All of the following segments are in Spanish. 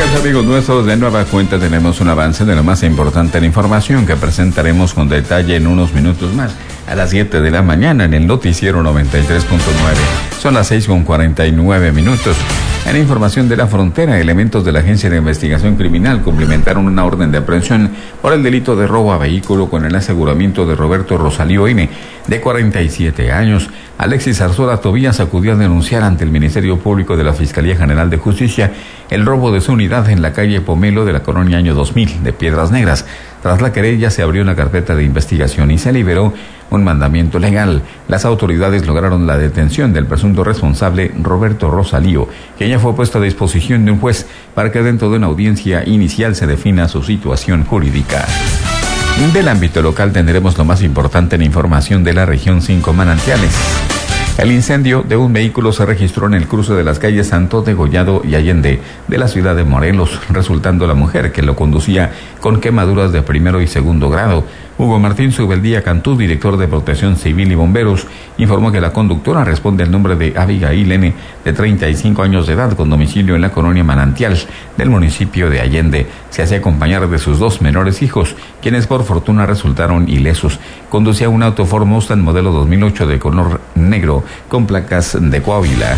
Amigas, amigos nuestros, de nueva cuenta tenemos un avance de lo más importante en la información que presentaremos con detalle en unos minutos más, a las 7 de la mañana en el noticiero 93.9. Son las 6:49. En información de la frontera, elementos de la Agencia de Investigación Criminal cumplimentaron una orden de aprehensión por el delito de robo a vehículo con el aseguramiento de Roberto Rosalío N., de 47 años. Alexis Arzola Tobías acudió a denunciar ante el Ministerio Público de la Fiscalía General de Justicia el robo de su unidad en la calle Pomelo de la colonia Año 2000 de Piedras Negras. Tras la querella se abrió una carpeta de investigación y se liberó un mandamiento legal. Las autoridades lograron la detención del presunto responsable Roberto Rosalío, quien ya fue puesto a disposición de un juez para que dentro de una audiencia inicial se defina su situación jurídica. Del ámbito local tendremos lo más importante en información de la región 5 Manantiales. El incendio de un vehículo se registró en el cruce de las calles Santo Degollado y Allende de la ciudad de Morelos, resultando la mujer que lo conducía con quemaduras de primero y segundo grado. Hugo Martín Subeldía Cantú, director de Protección Civil y Bomberos, informó que la conductora responde al nombre de Abigail N., de 35 años de edad, con domicilio en la colonia Manantial del municipio de Allende. Se hacía acompañar de sus 2 menores hijos, quienes por fortuna resultaron ilesos. Conducía un auto Ford Mustang modelo 2008 de color negro con placas de Coahuila.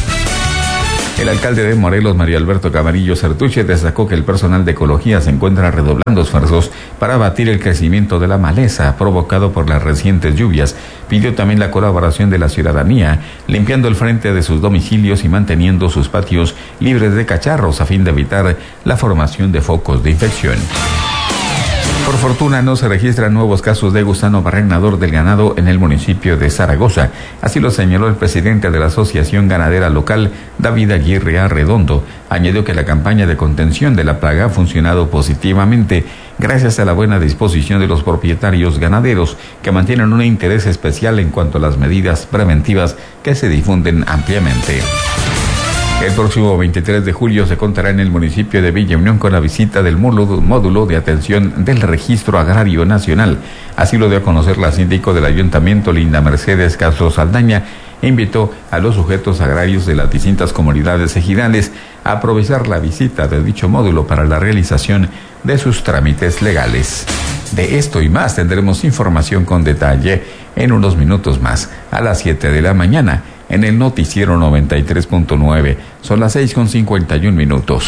El alcalde de Morelos, Mario Alberto Camarillo Certuche, destacó que el personal de ecología se encuentra redoblando esfuerzos para abatir el crecimiento de la maleza provocado por las recientes lluvias. Pidió también la colaboración de la ciudadanía, limpiando el frente de sus domicilios y manteniendo sus patios libres de cacharros a fin de evitar la formación de focos de infección. Por fortuna no se registran nuevos casos de gusano barrenador del ganado en el municipio de Zaragoza. Así lo señaló el presidente de la Asociación Ganadera Local, David Aguirre Arredondo. Añadió que la campaña de contención de la plaga ha funcionado positivamente gracias a la buena disposición de los propietarios ganaderos, que mantienen un interés especial en cuanto a las medidas preventivas que se difunden ampliamente. El próximo 23 de julio se contará en el municipio de Villa Unión con la visita del módulo de atención del Registro Agrario Nacional. Así lo dio a conocer la síndico del ayuntamiento, Linda Mercedes Castro Saldaña, e invitó a los sujetos agrarios de las distintas comunidades ejidales a aprovechar la visita de dicho módulo para la realización de sus trámites legales. De esto y más tendremos información con detalle en unos minutos más, a las 7 de la mañana. En el noticiero 93.9. Son las 6:51.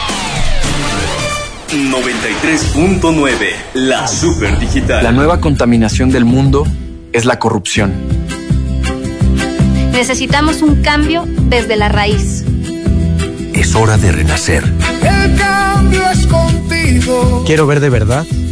93.9, la super digital. La nueva contaminación del mundo es la corrupción. Necesitamos un cambio desde la raíz. Es hora de renacer. El cambio es contigo. Quiero ver de verdad